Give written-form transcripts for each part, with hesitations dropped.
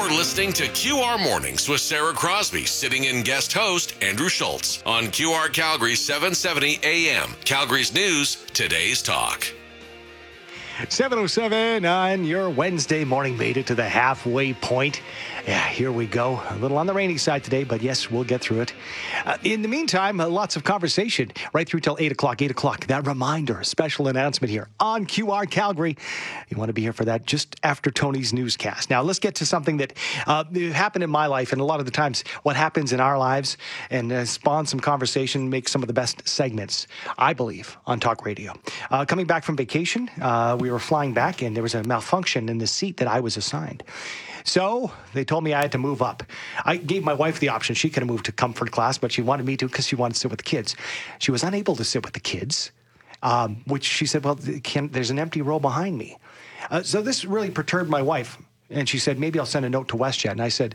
You're listening to QR Mornings with Sarah Crosby, sitting in guest host Andrew Schultz on QR Calgary 770 AM. Calgary's news, today's talk. 7:07 on your Wednesday morning. Made it to the halfway point. Yeah, here we go. A little on the rainy side today, but yes, we'll get through it. In the meantime, lots of conversation right through till 8 o'clock. 8 o'clock, that reminder, special announcement here on QR Calgary. You want to be here for that just after Tony's newscast. Now, let's get to something that happened in my life, and a lot of the times what happens in our lives and spawn some conversation, make some of the best segments, I believe, on talk radio. Coming back from vacation, we were flying back, and there was a malfunction in the seat that I was assigned. So they told me I had to move up. I gave my wife the option. She could have moved to comfort class, but she wanted me to because she wanted to sit with the kids. She was unable to sit with the kids, which she said, well, there's an empty row behind me. So this really perturbed my wife. And she said, maybe I'll send a note to WestJet. And I said,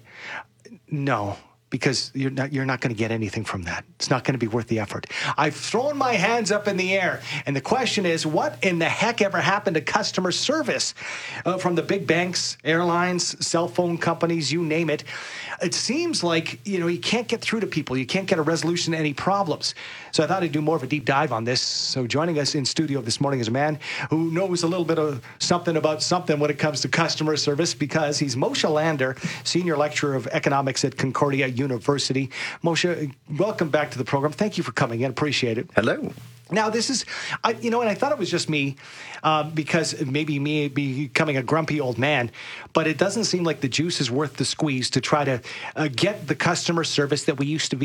no, because you're not going to get anything from that. It's not going to be worth the effort. I've thrown my hands up in the air. And the question is, what in the heck ever happened to customer service from the big banks, airlines, cell phone companies, you name it? It seems like, you can't get through to people. You can't get a resolution to any problems. So I thought I'd do more of a deep dive on this. So joining us in studio this morning is a man who knows a little bit of something about something when it comes to customer service, because he's Moshe Lander, Senior Lecturer of Economics at Concordia University. Moshe, welcome back to the program. Thank you for coming in. Appreciate it. Hello. Now, this is, and I thought it was just me, because maybe me becoming a grumpy old man, but it doesn't seem like the juice is worth the squeeze to try to get the customer service that we used to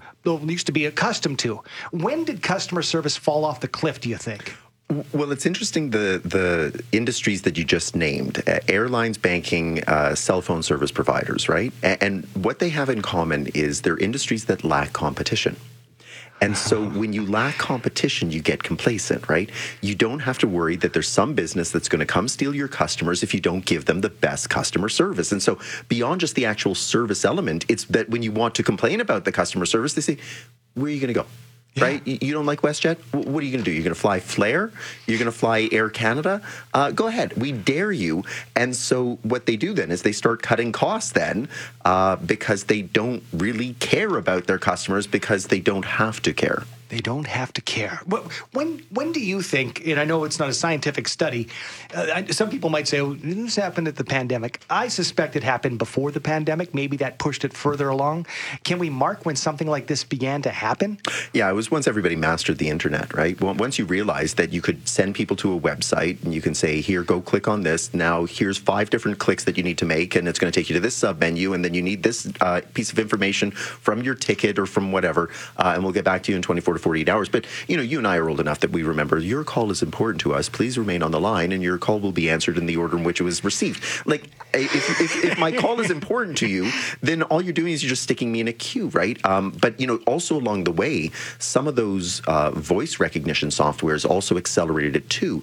be accustomed to. When did customer service fall off the cliff, do you think? Well, it's interesting, the industries that you just named, airlines, banking, cell phone service providers, right? And what they have in common is they're industries that lack competition. And so when you lack competition, you get complacent, right? You don't have to worry that there's some business that's going to come steal your customers if you don't give them the best customer service. And so beyond just the actual service element, it's that when you want to complain about the customer service, they say, where are you going to go? Yeah. Right? You don't like WestJet? What are you going to do? You're going to fly Flair? You're going to fly Air Canada? Go ahead. We dare you. And so what they do then is they start cutting costs then because they don't really care about their customers because they don't have to care. They don't have to care. When do you think, and I know it's not a scientific study, some people might say, this happened at the pandemic. I suspect it happened before the pandemic. Maybe that pushed it further along. Can we mark when something like this began to happen? Yeah, it was once everybody mastered the internet, right? Once you realized that you could send people to a website and you can say, here, go click on this. Now, here's 5 different clicks that you need to make, and it's going to take you to this sub-menu, and then you need this piece of information from your ticket or from whatever, and we'll get back to you in 24 to 48 hours. But, you and I are old enough that we remember your call is important to us. Please remain on the line, and your call will be answered in the order in which it was received. Like, if my call is important to you, then all you're doing is you're just sticking me in a queue, right? But, also along the way, some of those voice recognition softwares also accelerated it too.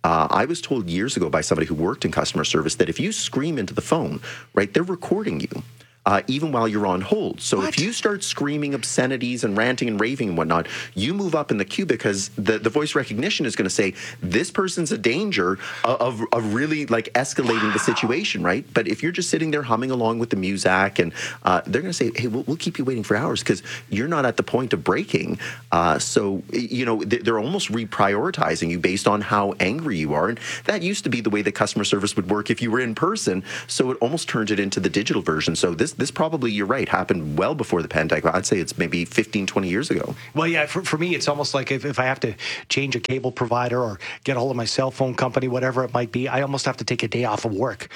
I was told years ago by somebody who worked in customer service that if you scream into the phone, right, they're recording you. Even while you're on hold. So if you start screaming obscenities and ranting and raving and whatnot, you move up in the queue because the voice recognition is going to say, this person's a danger of really like escalating the situation, right? But if you're just sitting there humming along with the music and they're going to say, hey, we'll keep you waiting for hours because you're not at the point of breaking. So, they're almost reprioritizing you based on how angry you are. And that used to be the way that customer service would work if you were in person. So it almost turned it into the digital version. So this probably, you're right, happened well before the pandemic. I'd say it's maybe 15, 20 years ago. Well, yeah, for me, it's almost like if I have to change a cable provider or get a hold of my cell phone company, whatever it might be, I almost have to take a day off of work.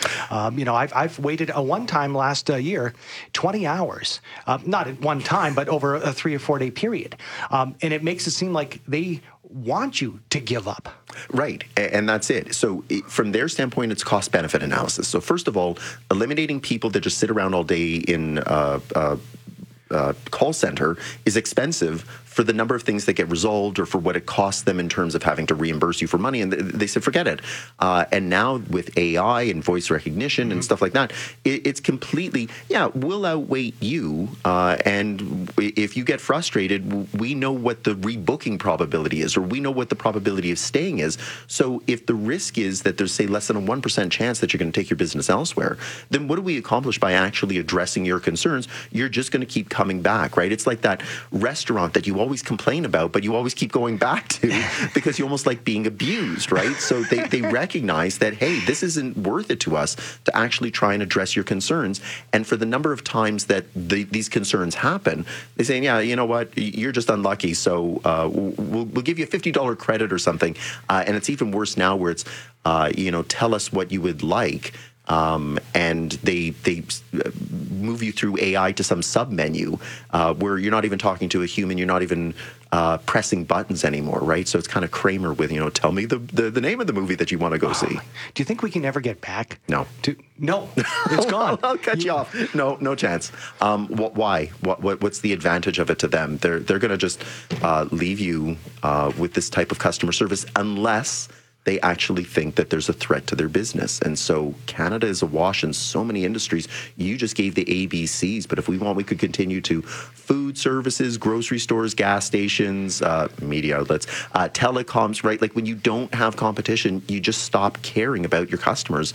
I've waited one time last year, 20 hours, not at one time, but over a 3 or 4 day period. And it makes it seem like they want you to give up. Right, and that's it. So from their standpoint, it's cost-benefit analysis. So first of all, eliminating people that just sit around all day in call center is expensive for the number of things that get resolved or for what it costs them in terms of having to reimburse you for money. And they said, forget it. And now with AI and voice recognition and stuff like that, it's completely, we'll outweight you. And if you get frustrated, we know what the rebooking probability is, or we know what the probability of staying is. So if the risk is that there's, say, less than a 1% chance that you're going to take your business elsewhere, then what do we accomplish by actually addressing your concerns? You're just going to keep coming back, right? It's like that restaurant that you always complain about, but you always keep going back to because you almost like being abused, right? So they recognize that, hey, this isn't worth it to us to actually try and address your concerns. And for the number of times that these concerns happen, they say, yeah, you know what, you're just unlucky, so we'll give you a $50 credit or something. And it's even worse now where it's, tell us what you would like. And they move you through AI to some sub-menu where you're not even talking to a human, you're not even pressing buttons anymore, right? So it's kind of Kramer with, tell me the name of the movie that you want to go see. Do you think we can ever get back? No. No, it's gone. I'll cut you off. No chance. Why? What's the advantage of it to them? They're going to just leave you with this type of customer service unless they actually think that there's a threat to their business. And so Canada is awash in so many industries. You just gave the ABCs, but if we want, we could continue to food services, grocery stores, gas stations, media outlets, telecoms, right? Like when you don't have competition, you just stop caring about your customers.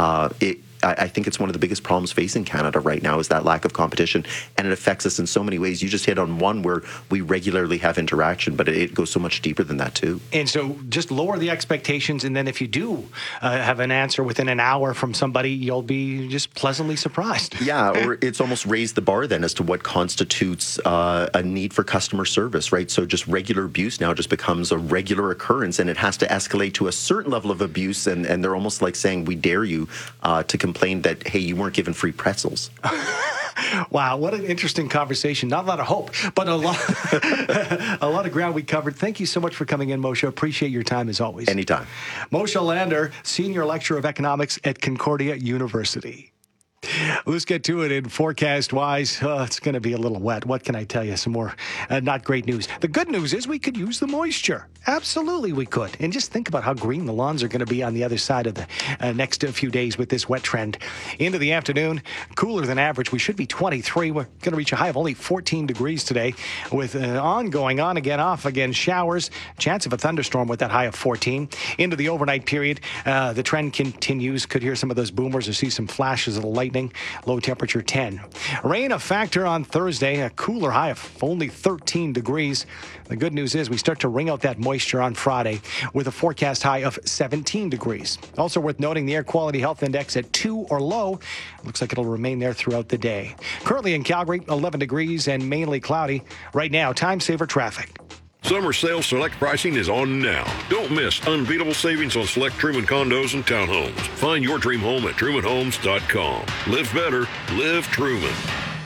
I think it's one of the biggest problems facing Canada right now is that lack of competition, and it affects us in so many ways. You just hit on one where we regularly have interaction, but it goes so much deeper than that too. And so just lower the expectations, and then if you do have an answer within an hour from somebody, you'll be just pleasantly surprised. Yeah, or it's almost raised the bar then as to what constitutes a need for customer service, right? So just regular abuse now just becomes a regular occurrence, and it has to escalate to a certain level of abuse, and they're almost like saying, we dare you to complain that, hey, you weren't given free pretzels. Wow, what an interesting conversation. Not a lot of hope, but a lot of ground we covered. Thank you so much for coming in, Moshe. Appreciate your time as always. Anytime. Moshe Lander, Senior Lecturer of Economics at Concordia University. Let's get to it in forecast-wise. It's going to be a little wet. What can I tell you? Some more not great news. The good news is we could use the moisture. Absolutely we could. And just think about how green the lawns are going to be on the other side of the next few days with this wet trend. Into the afternoon, cooler than average. We should be 23. We're going to reach a high of only 14 degrees today with ongoing on-again, off-again showers. Chance of a thunderstorm with that high of 14. Into the overnight period, the trend continues. Could hear some of those boomers or see some flashes of the lightning. Low temperature 10. Rain a factor on Thursday, a cooler high of only 13 degrees. The good news is we start to wring out that moisture on Friday with a forecast high of 17 degrees. Also worth noting the air quality health index at 2 or low. Looks like it'll remain there throughout the day. Currently in Calgary, 11 degrees and mainly cloudy. Right now, time saver traffic. Summer sale select pricing is on now. Don't miss unbeatable savings on select Truman condos and townhomes. Find your dream home at trumanhomes.com. Live better, live Truman.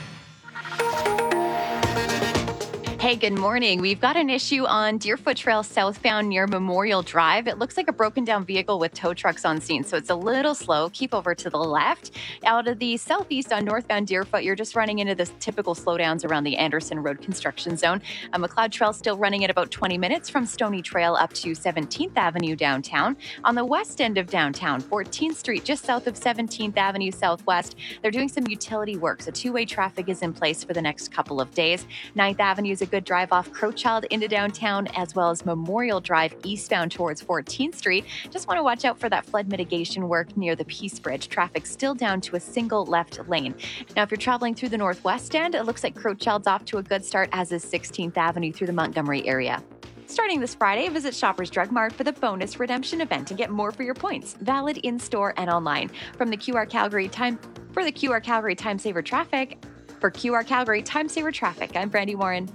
Hey, good morning. We've got an issue on Deerfoot Trail southbound near Memorial Drive. It looks like a broken down vehicle with tow trucks on scene, so it's a little slow. Keep over to the left. Out of the southeast on northbound Deerfoot, you're just running into the typical slowdowns around the Anderson Road construction zone. McLeod Trail still running at about 20 minutes from Stony Trail up to 17th Avenue downtown. On the west end of downtown, 14th Street, just south of 17th Avenue Southwest, they're doing some utility work, so two-way traffic is in place for the next couple of days. 9th Avenue is a good drive off Crowchild into downtown, as well as Memorial Drive eastbound towards 14th Street. Just want to watch out for that flood mitigation work near the Peace Bridge. Traffic still down to a single left lane. Now, if you're traveling through the northwest end, it looks like Crowchild's off to a good start, as is 16th Avenue through the Montgomery area. Starting this Friday, visit Shoppers Drug Mart for the bonus redemption event and get more for your points. Valid in-store and online. From the QR Calgary Time Saver Traffic. For QR Calgary Time Saver Traffic, I'm Brandy Warren.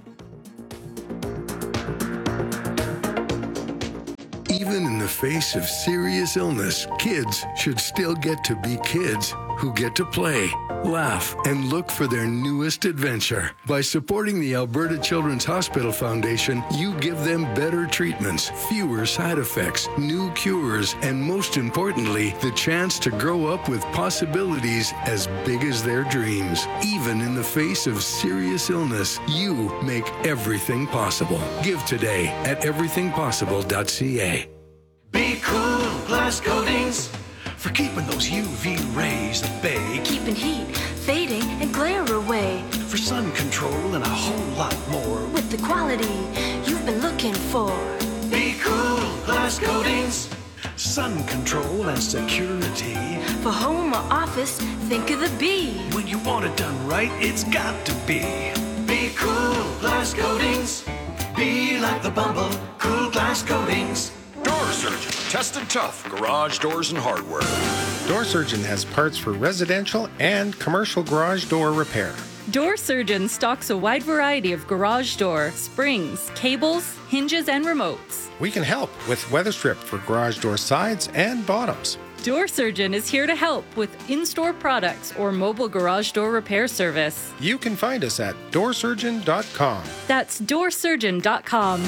Even in the face of serious illness, kids should still get to be kids. who get to play, laugh, and look for their newest adventure. By supporting the Alberta Children's Hospital Foundation, you give them better treatments, fewer side effects, new cures, and most importantly, the chance to grow up with possibilities as big as their dreams. Even in the face of serious illness, you make everything possible. Give today at everythingpossible.ca. Be cool, glass coatings, for keeping those UV rays at bay. Keeping heat, fading, and glare away. For sun control and a whole lot more. With the quality you've been looking for. Be cool, glass coatings, sun control and security. For home or office, think of the B. When you want it done right, it's got to be. Be cool, glass coatings. Be like the Bumble, cool glass coatings. Door Surgeon, tested tough garage doors and hardware. Door Surgeon has parts for residential and commercial garage door repair. Door Surgeon stocks a wide variety of garage door, springs, cables, hinges, and remotes. We can help with weather strip for garage door sides and bottoms. Door Surgeon is here to help with in-store products or mobile garage door repair service. You can find us at doorsurgeon.com. That's doorsurgeon.com.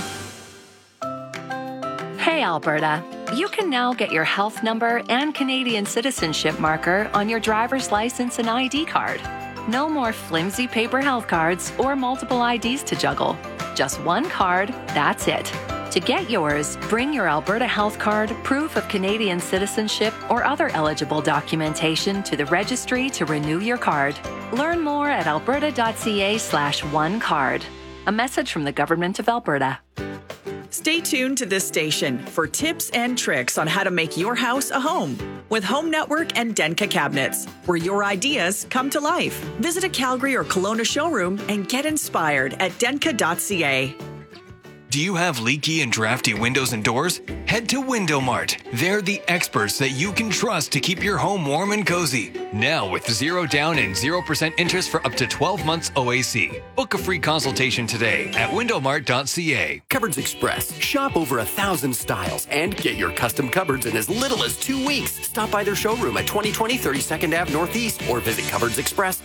Hey, Alberta. You can now get your health number and Canadian citizenship marker on your driver's license and ID card. No more flimsy paper health cards or multiple IDs to juggle. Just one card, that's it. To get yours, bring your Alberta Health Card, proof of Canadian citizenship, or other eligible documentation to the registry to renew your card. Learn more at alberta.ca/onecard. A message from the Government of Alberta. Stay tuned to this station for tips and tricks on how to make your house a home with Home Network and Denka Cabinets, where your ideas come to life. Visit a Calgary or Kelowna showroom and get inspired at denka.ca. Do you have leaky and drafty windows and doors? Head to Window Mart. They're the experts that you can trust to keep your home warm and cozy. Now with 0 down and 0% interest for up to 12 months OAC. Book a free consultation today at windowmart.ca. Cupboards Express. Shop over 1,000 styles and get your custom cupboards in as little as 2 weeks. Stop by their showroom at 2020 32nd Ave Northeast or visit cupboardsexpress.ca.